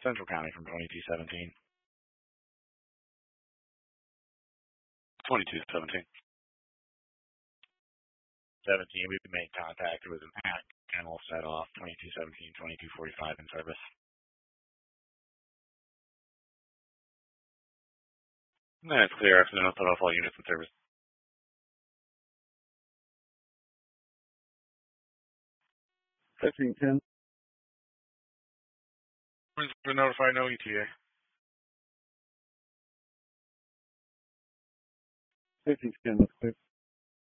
Central County from 2217. 2217. 17, we made contact with an Mac kennel set off 2217, 2245 in service. That's clear. Afternoon, I'll set off all units in service. 1510. For notify no ETA. 1510, that's clear.